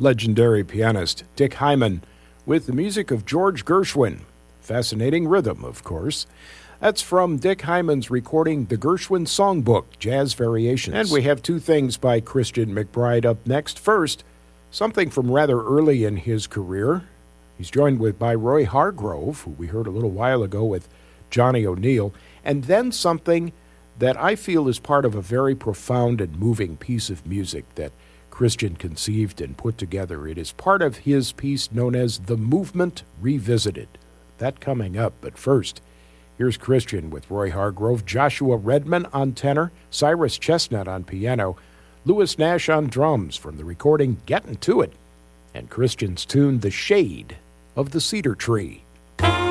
legendary pianist Dick Hyman with the music of George Gershwin. Fascinating rhythm, of course. That's from Dick Hyman's recording, The Gershwin Songbook, Jazz Variations. And we have two things by Christian McBride up next. First, something from rather early in his career. He's joined by Roy Hargrove, who we heard a little while ago with Johnny O'Neill. And then something that I feel is part of a very profound and moving piece of music that Christian conceived and put together. It is part of his piece known as The Movement Revisited. That coming up, but first, here's Christian with Roy Hargrove, Joshua Redman on tenor, Cyrus Chestnut on piano, Louis Nash on drums from the recording Gettin' to It, and Christian's tune The Shade of the Cedar Tree.